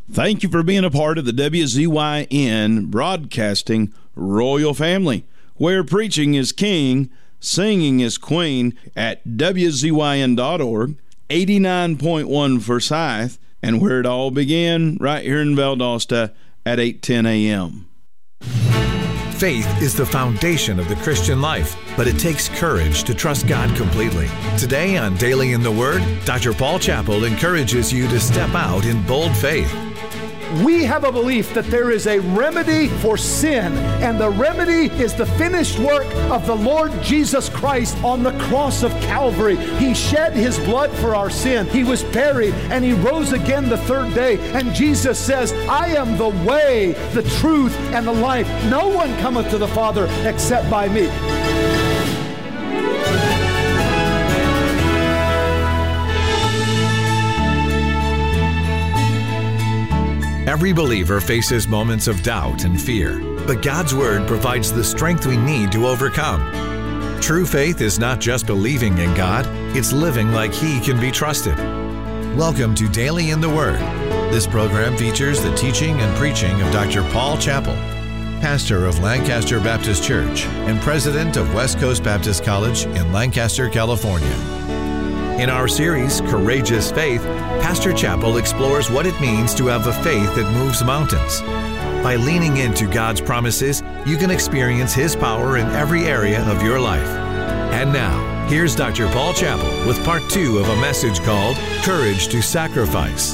Thank you for being a part of the WZYN Broadcasting Royal Family, where preaching is king, singing is queen at WZYN.org, 89.1 Forsyth, and where it all began right here in Valdosta at 8:10 a.m. Faith is the foundation of the Christian life, but it takes courage to trust God completely. Today on Daily in the Word, Dr. Paul Chappell encourages you to step out in bold faith. We have a belief that there is a remedy for sin, and the remedy is the finished work of the Lord Jesus Christ on the cross of Calvary. He shed his blood for our sin. He was buried, and he rose again the third day. And Jesus says, I am the way, the truth, and the life. No one cometh to the Father except by me. Every believer faces moments of doubt and fear, but God's Word provides the strength we need to overcome. True faith is not just believing in God, it's living like He can be trusted. Welcome to Daily in the Word. This program features the teaching and preaching of Dr. Paul Chappell, pastor of Lancaster Baptist Church and president of West Coast Baptist College in Lancaster, California. In our series, Courageous Faith, Pastor Chappell explores what it means to have a faith that moves mountains. By leaning into God's promises, you can experience His power in every area of your life. And now, here's Dr. Paul Chappell with part 2 of a message called Courage to Sacrifice.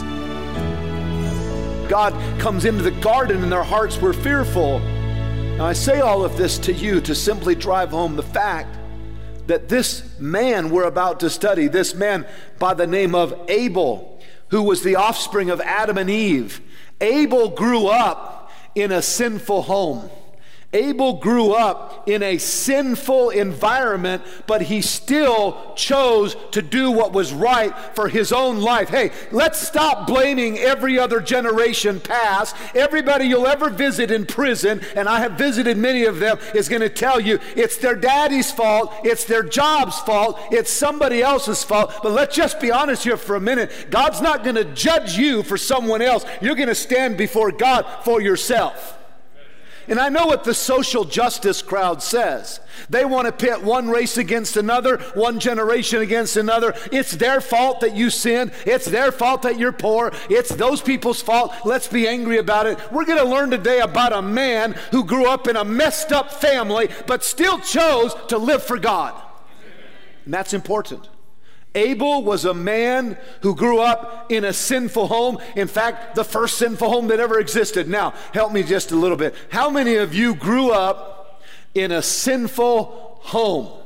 God comes into the garden and their hearts were fearful. Now I say all of this to you to simply drive home the fact that this man we're about to study, this man by the name of Abel, who was the offspring of Adam and Eve, Abel grew up in a sinful home. Abel grew up in a sinful environment, but he still chose to do what was right for his own life. Hey, let's stop blaming every other generation past. Everybody you'll ever visit in prison, and I have visited many of them, is going to tell you it's their daddy's fault, it's their job's fault, it's somebody else's fault. But let's just be honest here for a minute. God's not going to judge you for someone else. You're going to stand before God for yourself. And I know what the social justice crowd says. They want to pit one race against another, one generation against another. It's their fault that you sinned. It's their fault that you're poor. It's those people's fault. Let's be angry about it. We're going to learn today about a man who grew up in a messed up family, but still chose to live for God. And that's important. Abel was a man who grew up in a sinful home. In fact, the first sinful home that ever existed. Now, help me just a little bit. How many of you grew up in a sinful home? All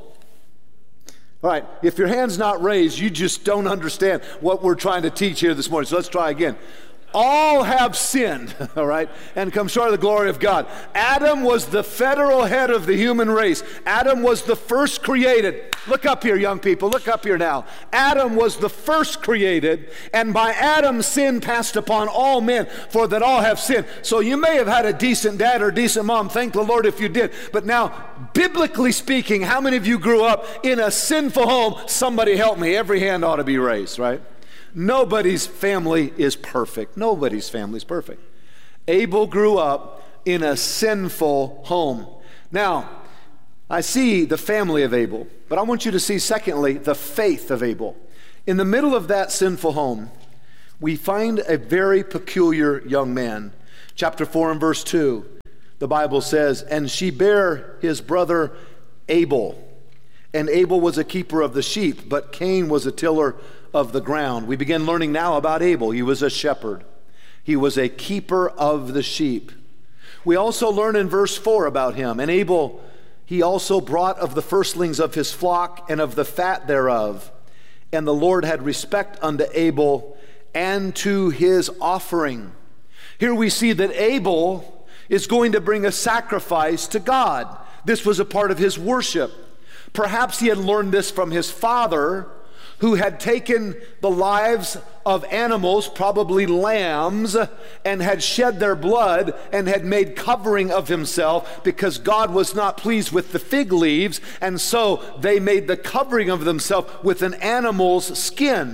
right, if your hand's not raised, you just don't understand what we're trying to teach here this morning. So let's try again. All have sinned, all right, and come short of the glory of God. Adam was the federal head of the human race. Adam was the first created. Look up here, young people. Look up here now. Adam was the first created, and by Adam sin passed upon all men, for that all have sinned. So you may have had a decent dad or decent mom. Thank the Lord if you did. But now, biblically speaking, how many of you grew up in a sinful home? Somebody help me. Every hand ought to be raised, right? Nobody's family is perfect. Nobody's family is perfect. Abel grew up in a sinful home. Now, I see the family of Abel, but I want you to see, secondly, the faith of Abel. In the middle of that sinful home, we find a very peculiar young man. Chapter 4 and verse 2, the Bible says, and she bare his brother Abel. And Abel was a keeper of the sheep, but Cain was a tiller of the ground. We begin learning now about Abel. He was a shepherd. He was a keeper of the sheep. We also learn in verse 4 about him. And Abel, he also brought of the firstlings of his flock and of the fat thereof. And the Lord had respect unto Abel and to his offering. Here we see that Abel is going to bring a sacrifice to God. This was a part of his worship. Perhaps he had learned this from his father, who had taken the lives of animals, probably lambs, and had shed their blood and had made covering of himself because God was not pleased with the fig leaves, and so they made the covering of themselves with an animal's skin.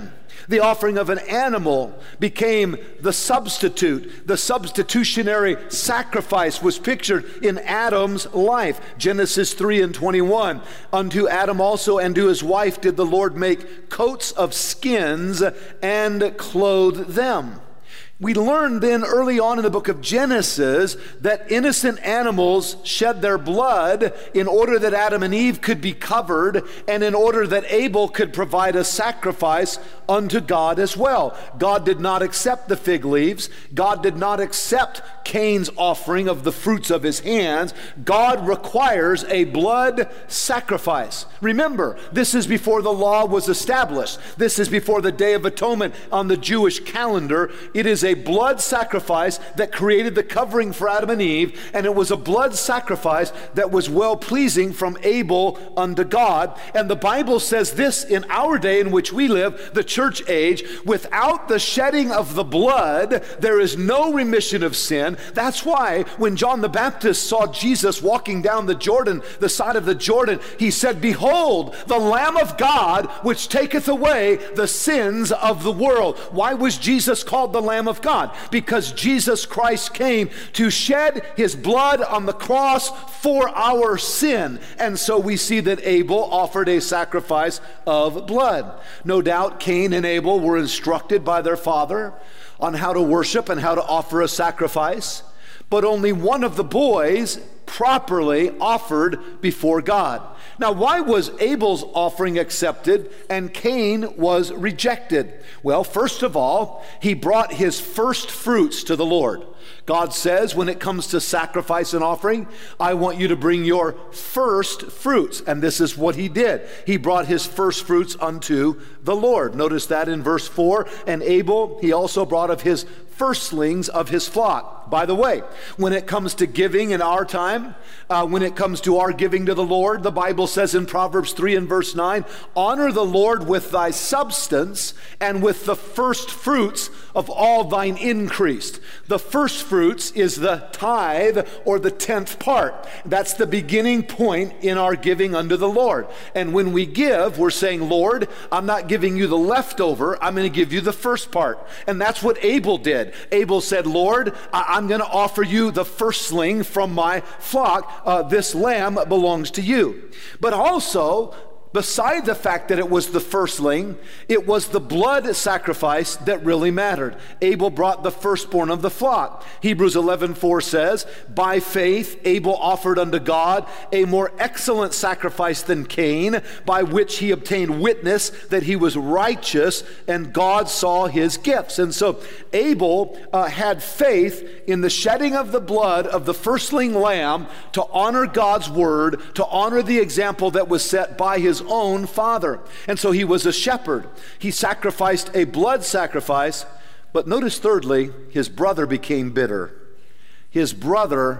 The offering of an animal became the substitute. The substitutionary sacrifice was pictured in Adam's life. Genesis 3:21. Unto Adam also and to his wife did the Lord make coats of skins and clothe them. We learned then early on in the book of Genesis that innocent animals shed their blood in order that Adam and Eve could be covered and in order that Abel could provide a sacrifice unto God as well. God did not accept the fig leaves. God did not accept Cain's offering of the fruits of his hands. God requires a blood sacrifice. Remember, this is before the law was established. This is before the Day of Atonement on the Jewish calendar. It is a blood sacrifice that created the covering for Adam and Eve, and it was a blood sacrifice that was well-pleasing from Abel unto God. And the Bible says this in our day in which we live, the church age: without the shedding of the blood, there is no remission of sin. That's why when John the Baptist saw Jesus walking down the Jordan, the side of the Jordan, he said, "Behold, the Lamb of God, which taketh away the sins of the world." Why was Jesus called the Lamb of God? Because Jesus Christ came to shed his blood on the cross for our sin. And so we see that Abel offered a sacrifice of blood. No doubt Cain and Abel were instructed by their father on how to worship and how to offer a sacrifice, but only one of the boys properly offered before God. Now, why was Abel's offering accepted and Cain was rejected? Well, first of all, he brought his first fruits to the Lord. God says when it comes to sacrifice and offering, I want you to bring your first fruits. And this is what he did. He brought his first fruits unto the Lord. Notice that in verse 4. And Abel, he also brought of his firstlings of his flock. By the way, when it comes to giving in our time, when it comes to our giving to the Lord, the Bible says in Proverbs 3 and verse 9, honor the Lord with thy substance and with the first fruits of all thine increase. The first fruits is the tithe or the 10th part. That's the beginning point in our giving unto the Lord. And when we give, we're saying, Lord, I'm not giving you the leftover, I'm going to give you the first part. And that's what Abel did. Abel said, Lord, I'm going to offer you the firstling from my flock. This lamb belongs to you. But also, beside the fact that it was the firstling, it was the blood sacrifice that really mattered. Abel brought the firstborn of the flock. Hebrews 11:4 says, by faith Abel offered unto God a more excellent sacrifice than Cain, by which he obtained witness that he was righteous, and God saw his gifts. And so Abel had faith in the shedding of the blood of the firstling lamb to honor God's word, to honor the example that was set by his own father. And so he was a shepherd. He sacrificed a blood sacrifice, but notice thirdly, his brother became bitter. His brother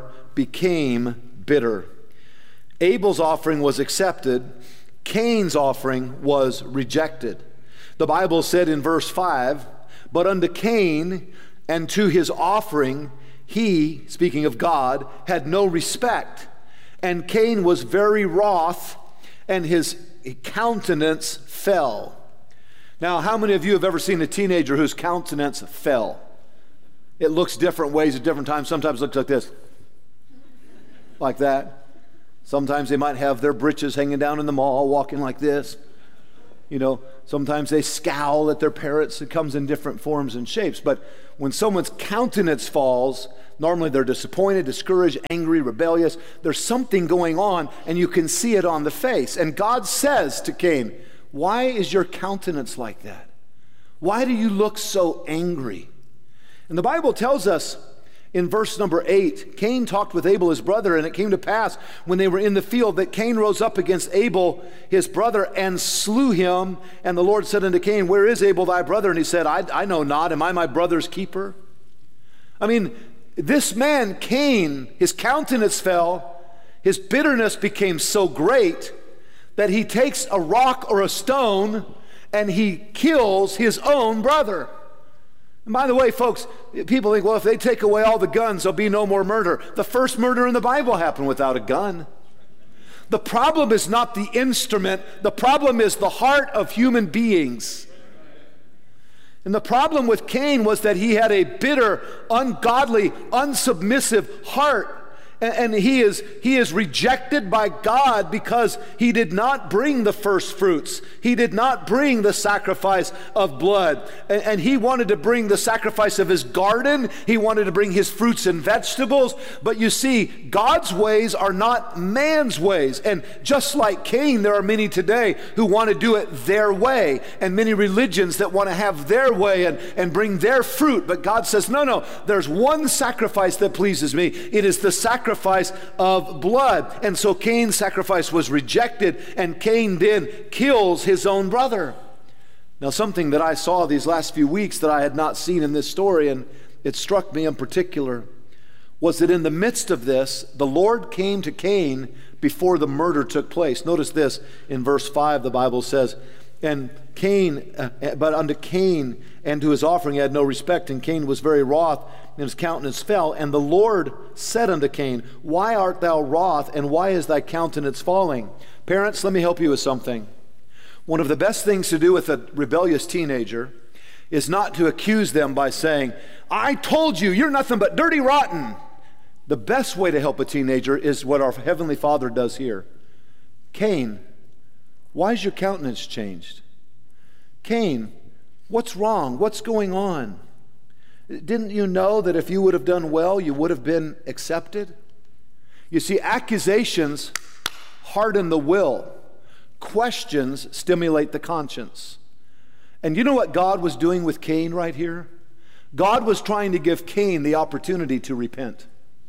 became bitter. Abel's offering was accepted. Cain's offering was rejected. The Bible said in verse 5, but unto Cain and to his offering he, speaking of God, had no respect. And Cain was very wroth, and his countenance fell. Now, how many of you have ever seen a teenager whose countenance fell? It looks different ways at different times. Sometimes it looks like this, like that. Sometimes they might have their britches hanging down in the mall, walking like this. You know, sometimes they scowl at their parents. It comes in different forms and shapes. But when someone's countenance falls, normally they're disappointed, discouraged, angry, rebellious. There's something going on, and you can see it on the face. And God says to Cain, why is your countenance like that? Why do you look so angry? And the Bible tells us in verse number 8, Cain talked with Abel his brother, and it came to pass when they were in the field that Cain rose up against Abel his brother and slew him. And the Lord said unto Cain, where is Abel thy brother? And he said, I know not. Am I my brother's keeper? I mean, this man, Cain, his countenance fell, his bitterness became so great that he takes a rock or a stone and he kills his own brother. And by the way, folks, people think, well, if they take away all the guns, there'll be no more murder. The first murder in the Bible happened without a gun. The problem is not the instrument. The problem is the heart of human beings. And the problem with Cain was that he had a bitter, ungodly, unsubmissive heart. And he is rejected by God because he did not bring the first fruits. He did not bring the sacrifice of blood. And he wanted to bring the sacrifice of his garden. He wanted to bring his fruits and vegetables. But you see, God's ways are not man's ways. And just like Cain, there are many today who want to do it their way, and many religions that want to have their way and bring their fruit. But God says, no, there's one sacrifice that pleases me. It is the sacrifice of blood. And so Cain's sacrifice was rejected, and Cain then kills his own brother. Now, something that I saw these last few weeks that I had not seen in this story, and it struck me in particular, was that in the midst of this, the Lord came to Cain before the murder took place. Notice this in verse 5, the Bible says, and Cain, but unto Cain and to his offering he had no respect, and Cain was very wroth, and his countenance fell. And the Lord said unto Cain, why art thou wroth, and why is thy countenance falling? Parents, let me help you with something. One of the best things to do with a rebellious teenager is not to accuse them by saying, I told you, you're nothing but dirty rotten. The best way to help a teenager is what our Heavenly Father does here. Cain, why is your countenance changed? Cain, what's wrong? What's going on? Didn't you know that if you would have done well, you would have been accepted? You see, accusations harden the will. Questions stimulate the conscience. And you know what God was doing with Cain right here? God was trying to give Cain the opportunity to repent.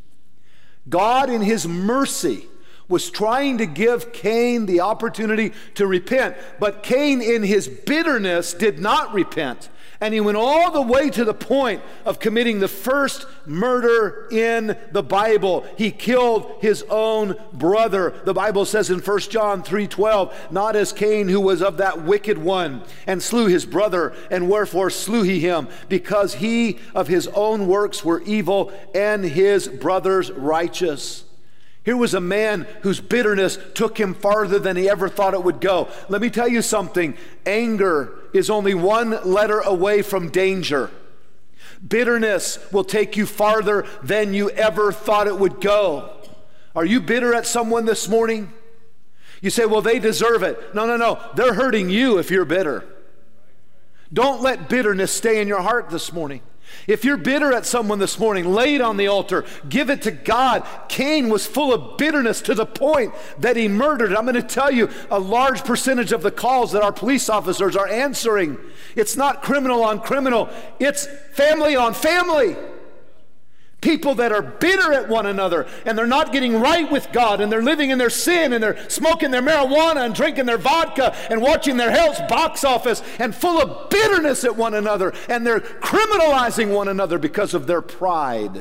God, in his mercy, was trying to give Cain the opportunity to repent. But Cain, in his bitterness, did not repent. And he went all the way to the point of committing the first murder in the Bible. He killed his own brother. The Bible says in 1 John 3:12, not as Cain, who was of that wicked one, and slew his brother, and wherefore slew he him? Because he of his own works were evil, and his brother's righteous. Here was a man whose bitterness took him farther than he ever thought it would go. Let me tell you something. Anger is only one letter away from danger. Bitterness will take you farther than you ever thought it would go. Are you bitter at someone this morning? You say, well, they deserve it. No. They're hurting you if you're bitter. Don't let bitterness stay in your heart this morning. If you're bitter at someone this morning, lay it on the altar. Give it to God. Cain was full of bitterness to the point that he murdered. I'm going to tell you, a large percentage of the calls that our police officers are answering, it's not criminal on criminal. It's family on family. People that are bitter at one another, and they're not getting right with God, and they're living in their sin, and they're smoking their marijuana and drinking their vodka and watching their health box office, and full of bitterness at one another, and they're criminalizing one another because of their pride.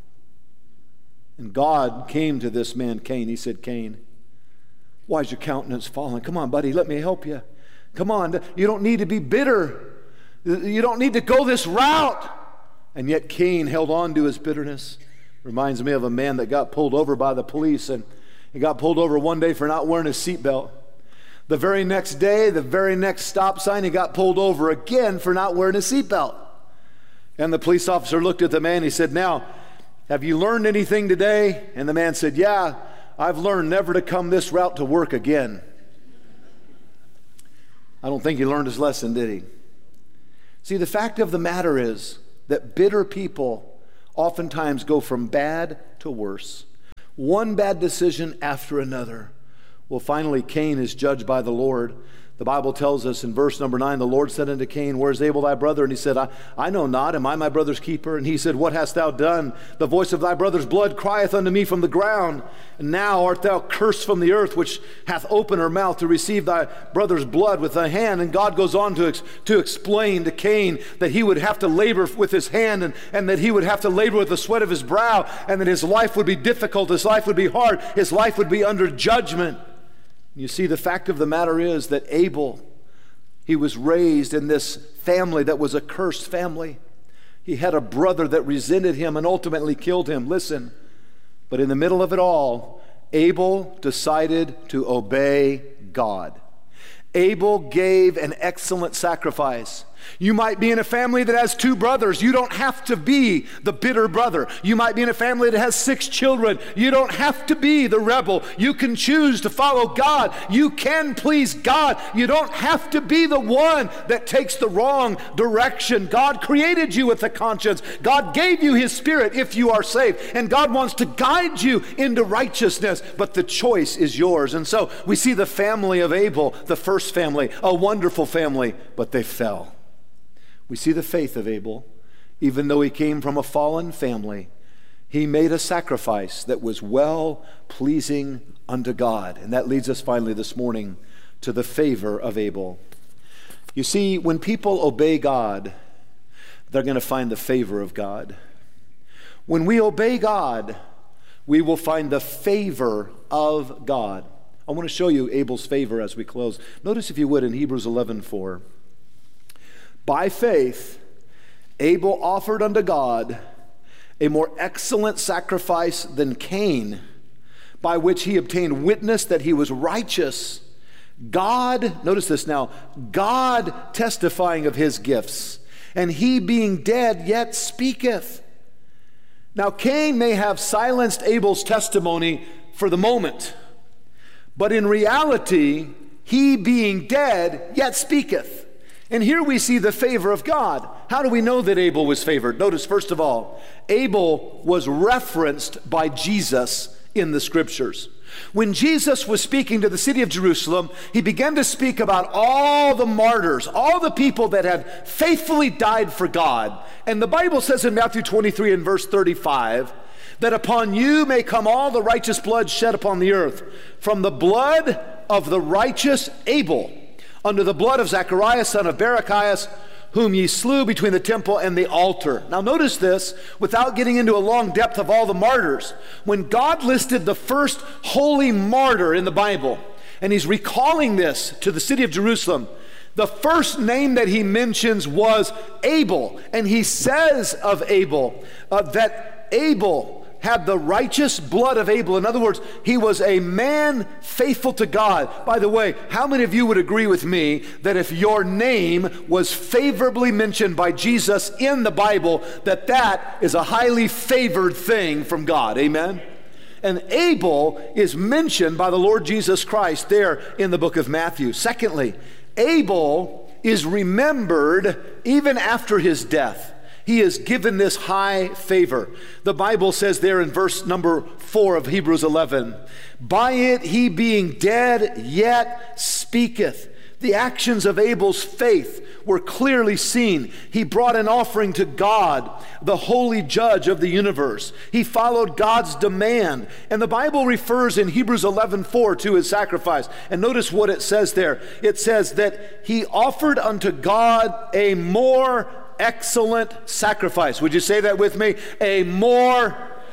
And God came to this man Cain. He said, Cain, why is your countenance falling? Come on, buddy, let me help you. Come on, you don't need to be bitter. You don't need to go this route. And yet Cain held on to his bitterness. Reminds me of a man that got pulled over by the police, and he got pulled over one day for not wearing his seatbelt. The very next day, the very next stop sign, he got pulled over again for not wearing his seatbelt. And the police officer looked at the man. He said, now, have you learned anything today? And the man said, yeah, I've learned never to come this route to work again. I don't think he learned his lesson, did he? See, the fact of the matter is that bitter people oftentimes go from bad to worse. One bad decision after another. Well, finally, Cain is judged by the Lord. The Bible tells us in verse number 9, the Lord said unto Cain, where is Abel thy brother? And he said, I know not. Am I my brother's keeper? And he said, what hast thou done? The voice of thy brother's blood crieth unto me from the ground. And now art thou cursed from the earth, which hath opened her mouth to receive thy brother's blood with thy hand. And God goes on to explain to Cain that he would have to labor with his hand, and that he would have to labor with the sweat of his brow, and that his life would be difficult, his life would be hard, his life would be under judgment. You see, the fact of the matter is that Abel, he was raised in this family that was a cursed family. He had a brother that resented him and ultimately killed him. Listen, but in the middle of it all, Abel decided to obey God. Abel gave an excellent sacrifice. You might be in a family that has 2 brothers. You don't have to be the bitter brother. You might be in a family that has 6 children. You don't have to be the rebel. You can choose to follow God. You can please God. You don't have to be the one that takes the wrong direction. God created you with a conscience. God gave you His Spirit if you are saved. And God wants to guide you into righteousness, but the choice is yours. And so we see the family of Abel, the first family, a wonderful family, but they fell. We see the faith of Abel. Even though he came from a fallen family, he made a sacrifice that was well-pleasing unto God. And that leads us finally this morning to the favor of Abel. You see, when people obey God, they're going to find the favor of God. When we obey God, we will find the favor of God. I want to show you Abel's favor as we close. Notice, if you would, in Hebrews 11:4. By faith, Abel offered unto God a more excellent sacrifice than Cain, by which he obtained witness that he was righteous. God, notice this now, God testifying of his gifts, and he being dead yet speaketh. Now Cain may have silenced Abel's testimony for the moment, but in reality, he being dead yet speaketh. And here we see the favor of God. How do we know that Abel was favored? Notice, first of all, Abel was referenced by Jesus in the Scriptures. When Jesus was speaking to the city of Jerusalem, he began to speak about all the martyrs, all the people that had faithfully died for God. And the Bible says in Matthew 23 and verse 35, that upon you may come all the righteous blood shed upon the earth, from the blood of the righteous Abel, under the blood of Zacharias, son of Barachias, whom ye slew between the temple and the altar. Now notice this, without getting into a long depth of all the martyrs. When God listed the first holy martyr in the Bible, and he's recalling this to the city of Jerusalem, the first name that he mentions was Abel. And he says of Abel that Abel had the righteous blood of Abel. In other words, he was a man faithful to God. By the way, how many of you would agree with me that if your name was favorably mentioned by Jesus in the Bible, that is a highly favored thing from God? Amen? And Abel is mentioned by the Lord Jesus Christ there in the book of Matthew. Secondly, Abel is remembered even after his death. He is given this high favor. The Bible says there in verse number 4 of Hebrews 11, by it he being dead yet speaketh. The actions of Abel's faith were clearly seen. He brought an offering to God, the holy judge of the universe. He followed God's demand. And the Bible refers in Hebrews 11:4 to his sacrifice. And notice what it says there. It says that he offered unto God a more excellent sacrifice. Would you say that with me? A more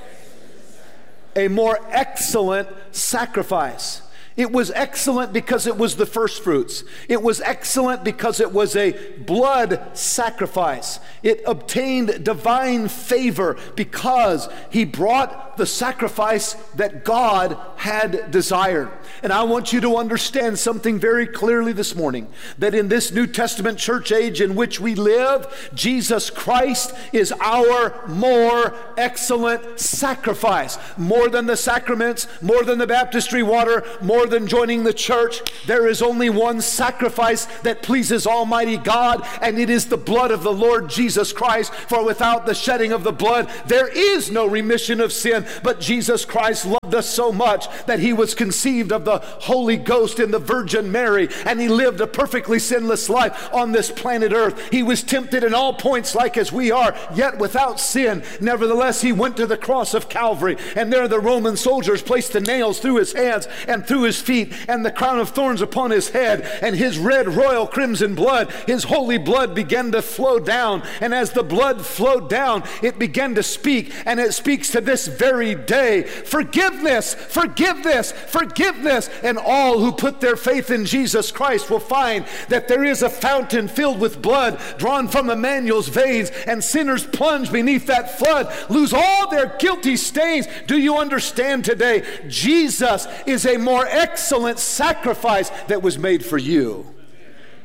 excellent sacrifice. It was excellent because it was the first fruits. It was excellent because it was a blood sacrifice. It obtained divine favor because he brought the sacrifice that God had desired. And I want you to understand something very clearly this morning, that in this New Testament church age in which we live, Jesus Christ is our more excellent sacrifice. More than the sacraments, more than the baptistry water, more than joining the church, there is only one sacrifice that pleases Almighty God, and it is the blood of the Lord Jesus Christ. For without the shedding of the blood, there is no remission of sin. But Jesus Christ loved us so much that he was conceived of the Holy Ghost in the Virgin Mary, and he lived a perfectly sinless life on this planet earth. He was tempted in all points like as we are, yet without sin. Nevertheless, he went to the cross of Calvary, and there the Roman soldiers placed the nails through his hands and through his feet, and the crown of thorns upon his head, and his red royal crimson blood, his holy blood began to flow down. And as the blood flowed down, it began to speak, and it speaks to this very day. Forgiveness, forgiveness, forgiveness. And all who put their faith in Jesus Christ will find that there is a fountain filled with blood drawn from Emmanuel's veins, and sinners plunge beneath that flood, lose all their guilty stains. Do you understand today? Jesus is a more excellent sacrifice that was made for you.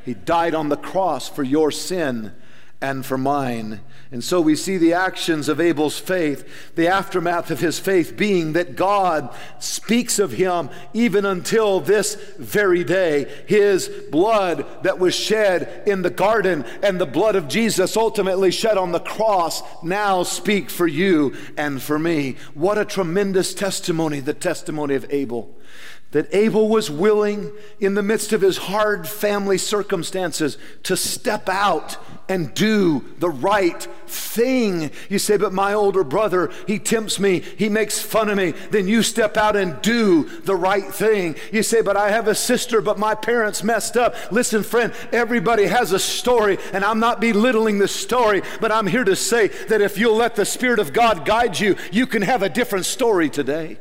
He died on the cross for your sin and for mine. And so we see the actions of Abel's faith, the aftermath of his faith being that God speaks of him even until this very day. His blood that was shed in the garden and the blood of Jesus ultimately shed on the cross now speak for you and for me. What a tremendous testimony, the testimony of Abel. That Abel was willing, in the midst of his hard family circumstances, to step out and do the right thing. You say, but my older brother, he tempts me, he makes fun of me. Then you step out and do the right thing. You say, but I have a sister, but my parents messed up. Listen, friend, everybody has a story, and I'm not belittling the story, but I'm here to say that if you'll let the Spirit of God guide you, you can have a different story today.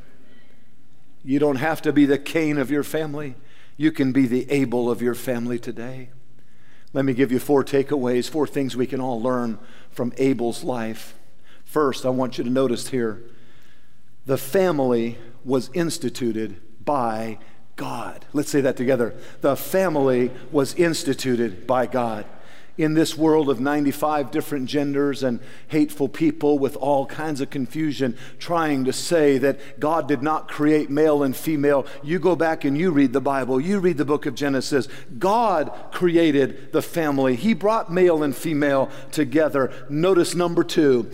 You don't have to be the Cain of your family. You can be the Abel of your family today. Let me give you 4 takeaways, 4 things we can all learn from Abel's life. First, I want you to notice here, the family was instituted by God. Let's say that together. The family was instituted by God. In this world of 95 different genders and hateful people with all kinds of confusion trying to say that God did not create male and female, you go back and you read the Bible, you read the book of Genesis. God created the family. He brought male and female together. Notice number 2,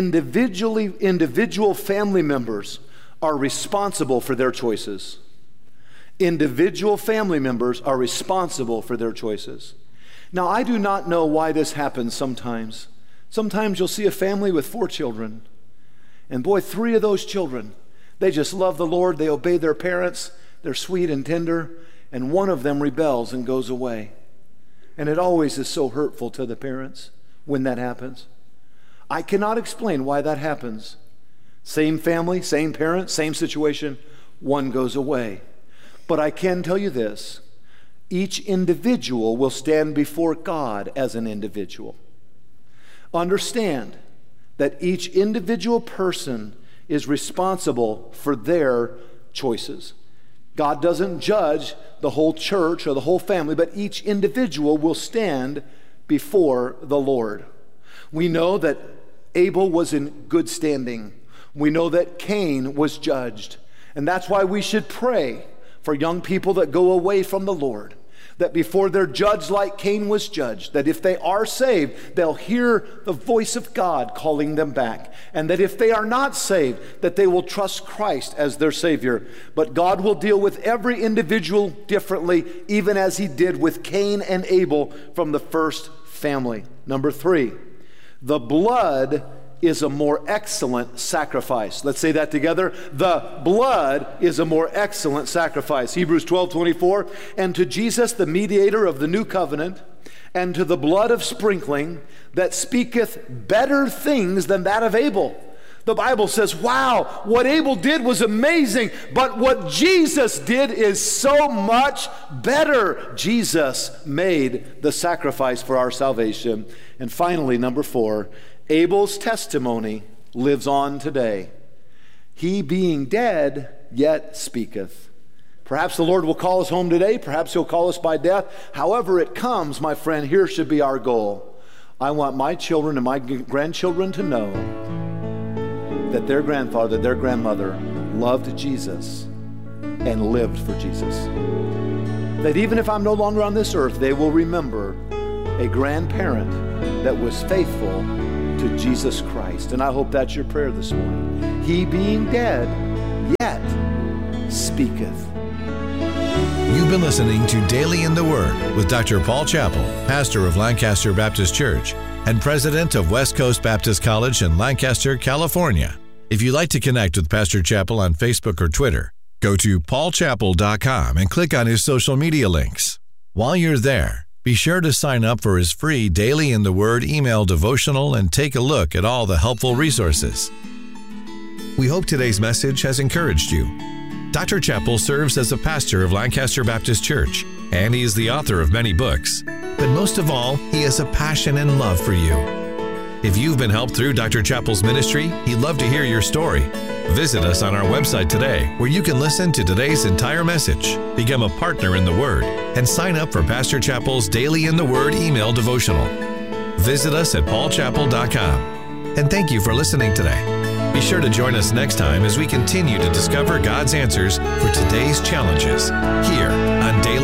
individual family members are responsible for their choices. Individual family members are responsible for their choices. Now, I do not know why this happens sometimes. Sometimes you'll see a family with 4 children. And boy, 3 of those children, they just love the Lord. They obey their parents. They're sweet and tender. And one of them rebels and goes away. And it always is so hurtful to the parents when that happens. I cannot explain why that happens. Same family, same parents, same situation. One goes away. But I can tell you this. Each individual will stand before God as an individual. Understand that each individual person is responsible for their choices. God doesn't judge the whole church or the whole family, but each individual will stand before the Lord. We know that Abel was in good standing. We know that Cain was judged. And that's why we should pray for young people that go away from the Lord, that before they're judged like Cain was judged, that if they are saved, they'll hear the voice of God calling them back. And that if they are not saved, that they will trust Christ as their Savior. But God will deal with every individual differently, even as He did with Cain and Abel from the first family. Number 3, the blood is a more excellent sacrifice. Let's say that together. The blood is a more excellent sacrifice. Hebrews 12:24, and to Jesus, the mediator of the new covenant, and to the blood of sprinkling that speaketh better things than that of Abel. The Bible says, wow, what Abel did was amazing, but what Jesus did is so much better. Jesus made the sacrifice for our salvation. And finally, number 4, Abel's testimony lives on today. He being dead, yet speaketh. Perhaps the Lord will call us home today. Perhaps He'll call us by death. However it comes, my friend, here should be our goal. I want my children and my grandchildren to know that their grandfather, their grandmother loved Jesus and lived for Jesus. That even if I'm no longer on this earth, they will remember a grandparent that was faithful to Jesus Christ. And I hope that's your prayer this morning. He being dead, yet speaketh. You've been listening to Daily in the Word with Dr. Paul Chappell, pastor of Lancaster Baptist Church and president of West Coast Baptist College in Lancaster, California. If you'd like to connect with Pastor Chappell on Facebook or Twitter, go to paulchappell.com and click on his social media links. While you're there, be sure to sign up for his free Daily in the Word email devotional and take a look at all the helpful resources. We hope today's message has encouraged you. Dr. Chappell serves as a pastor of Lancaster Baptist Church, and he is the author of many books. But most of all, he has a passion and love for you. If you've been helped through Dr. Chappell's ministry, he'd love to hear your story. Visit us on our website today, where you can listen to today's entire message, become a partner in the Word, and sign up for Pastor Chappell's Daily in the Word email devotional. Visit us at paulchappell.com. And thank you for listening today. Be sure to join us next time as we continue to discover God's answers for today's challenges here on Daily